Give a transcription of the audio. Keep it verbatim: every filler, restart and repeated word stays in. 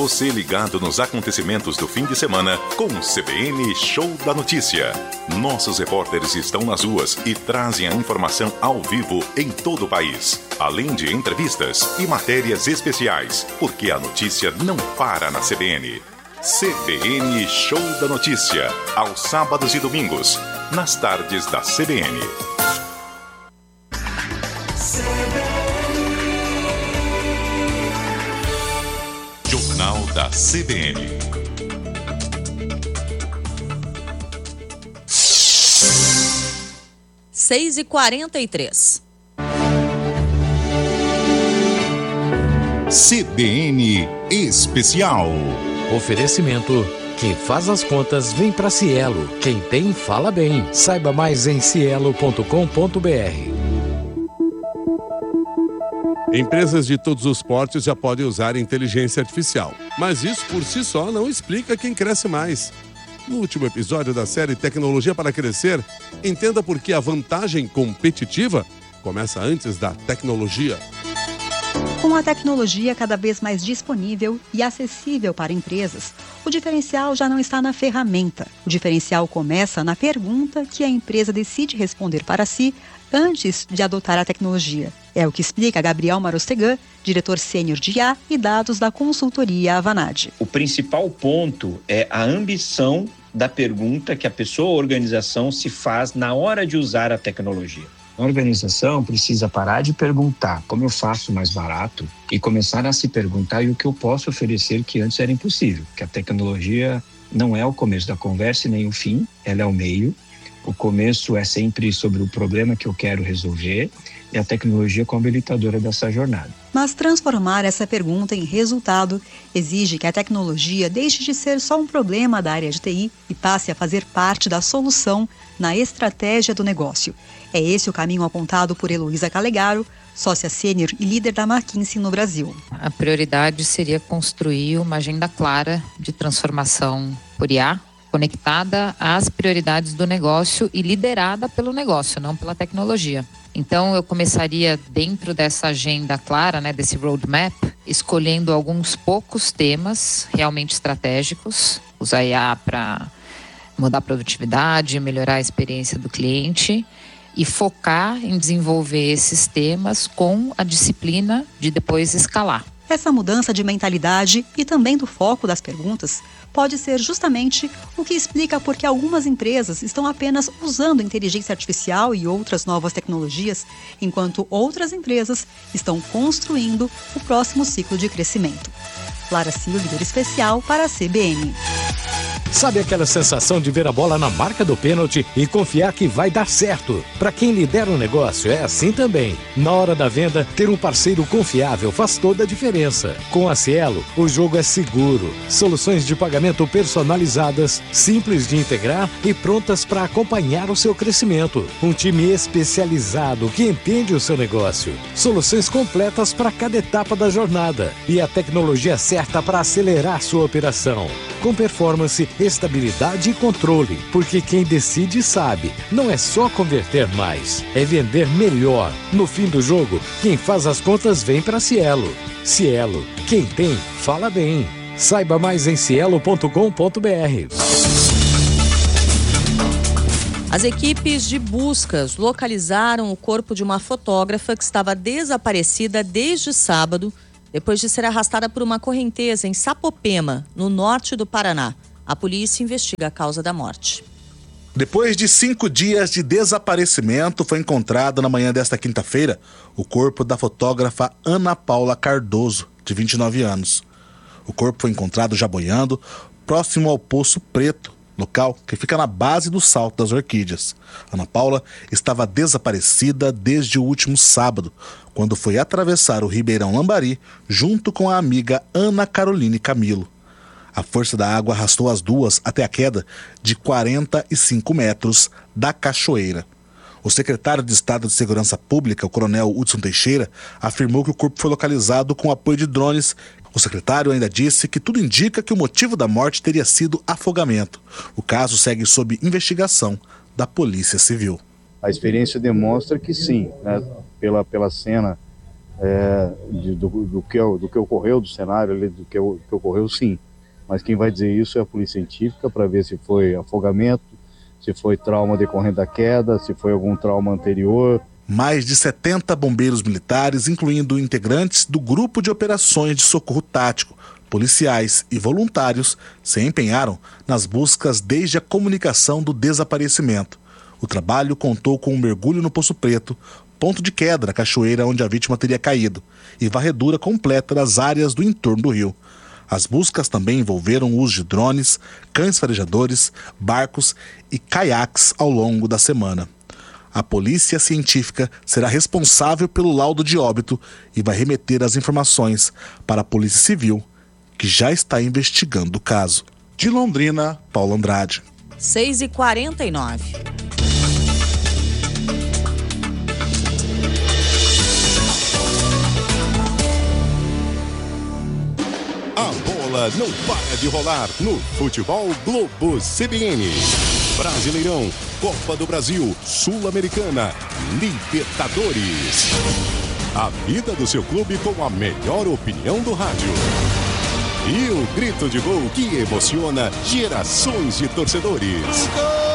Você ligado nos acontecimentos do fim de semana com o C B N Show da Notícia. Nossos repórteres estão nas ruas e trazem a informação ao vivo em todo o país. Além de entrevistas e matérias especiais, porque a notícia não para na C B N. C B N Show da Notícia, aos sábados e domingos, nas tardes da C B N. Jornal da C B N. seis e quarenta e três. C B N Especial. Oferecimento: quem faz as contas vem para Cielo. Quem tem, fala bem. Saiba mais em cielo ponto com ponto br. Empresas de todos os portes já podem usar inteligência artificial, mas isso por si só não explica quem cresce mais. No último episódio da série Tecnologia para Crescer, entenda por que a vantagem competitiva começa antes da tecnologia. Com a tecnologia cada vez mais disponível e acessível para empresas, o diferencial já não está na ferramenta. O diferencial começa na pergunta que a empresa decide responder para si antes de adotar a tecnologia. É o que explica Gabriel Marostegan, diretor sênior de I A e dados da consultoria Avanade. O principal ponto é a ambição da pergunta que a pessoa ou organização se faz na hora de usar a tecnologia. A organização precisa parar de perguntar como eu faço mais barato e começar a se perguntar e o que eu posso oferecer que antes era impossível. Que a tecnologia não é o começo da conversa e nem o fim, ela é o meio. O começo é sempre sobre o problema que eu quero resolver e a tecnologia como habilitadora dessa jornada. Mas transformar essa pergunta em resultado exige que a tecnologia deixe de ser só um problema da área de T I e passe a fazer parte da solução na estratégia do negócio. É esse o caminho apontado por Heloísa Calegaro, sócia sênior e líder da McKinsey no Brasil. A prioridade seria construir uma agenda clara de transformação por I A, conectada às prioridades do negócio e liderada pelo negócio, não pela tecnologia. Então, eu começaria dentro dessa agenda clara, né, desse roadmap, escolhendo alguns poucos temas realmente estratégicos, usar I A para mudar a produtividade, melhorar a experiência do cliente e focar em desenvolver esses temas com a disciplina de depois escalar. Essa mudança de mentalidade e também do foco das perguntas pode ser justamente o que explica por que algumas empresas estão apenas usando inteligência artificial e outras novas tecnologias, enquanto outras empresas estão construindo o próximo ciclo de crescimento. Lara Silva, líder especial para a C B N. Sabe aquela sensação de ver a bola na marca do pênalti e confiar que vai dar certo? Para quem lidera um negócio, é assim também. Na hora da venda, ter um parceiro confiável faz toda a diferença. Com a Cielo, o jogo é seguro. Soluções de pagamento personalizadas, simples de integrar e prontas para acompanhar o seu crescimento. Um time especializado que entende o seu negócio. Soluções completas para cada etapa da jornada. E a tecnologia certa para acelerar sua operação. Com performance, estabilidade e controle, porque quem decide sabe, não é só converter mais, é vender melhor. No fim do jogo, quem faz as contas vem para Cielo. Cielo, quem tem, fala bem. Saiba mais em cielo ponto com ponto br. As equipes de buscas localizaram o corpo de uma fotógrafa que estava desaparecida desde sábado, depois de ser arrastada por uma correnteza em Sapopema, no norte do Paraná. A polícia investiga a causa da morte. Depois de cinco dias de desaparecimento, foi encontrado na manhã desta quinta-feira o corpo da fotógrafa Ana Paula Cardoso, de vinte e nove anos. O corpo foi encontrado já boiando, próximo ao Poço Preto, local que fica na base do Salto das Orquídeas. Ana Paula estava desaparecida desde o último sábado, quando foi atravessar o Ribeirão Lambari junto com a amiga Ana Caroline Camilo. A força da água arrastou as duas até a queda de quarenta e cinco metros da cachoeira. O secretário de Estado de Segurança Pública, o coronel Hudson Teixeira, afirmou que o corpo foi localizado com apoio de drones. O secretário ainda disse que tudo indica que o motivo da morte teria sido afogamento. O caso segue sob investigação da Polícia Civil. A experiência demonstra que sim, né, pela, pela cena é, de, do, do, que, do que ocorreu, do cenário ali, do que, do que ocorreu, sim. Mas quem vai dizer isso é a polícia científica, para ver se foi afogamento, se foi trauma decorrente da queda, se foi algum trauma anterior. Mais de setenta bombeiros militares, incluindo integrantes do Grupo de Operações de Socorro Tático, policiais e voluntários, se empenharam nas buscas desde a comunicação do desaparecimento. O trabalho contou com um mergulho no Poço Preto, ponto de queda na cachoeira onde a vítima teria caído, e varredura completa das áreas do entorno do rio. As buscas também envolveram o uso de drones, cães farejadores, barcos e caiaques ao longo da semana. A polícia científica será responsável pelo laudo de óbito e vai remeter as informações para a Polícia Civil, que já está investigando o caso. De Londrina, Paulo Andrade. seis e quarenta e nove. A bola não para de rolar no Futebol Globo C B N. Brasileirão, Copa do Brasil, Sul-Americana, Libertadores. A vida do seu clube com a melhor opinião do rádio. E o grito de gol que emociona gerações de torcedores. Gol!